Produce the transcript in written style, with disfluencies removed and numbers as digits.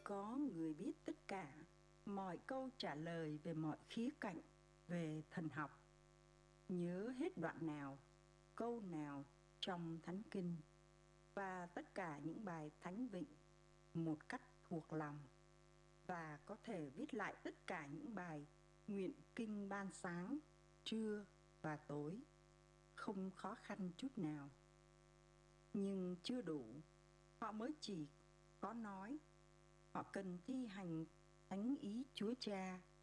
Có người biết tất cả mọi câu trả lời về mọi khía cạnh về thần học. Nhớ hết đoạn nào, câu nào trong Thánh Kinh và tất cả những bài thánh vịnh một cách thuộc lòng, và có thể viết lại tất cả những bài nguyện kinh ban sáng, trưa và tối, không khó khăn chút nào. Nhưng chưa đủ, họ mới chỉ có nói. Họ cần thi hành thánh ý Chúa Cha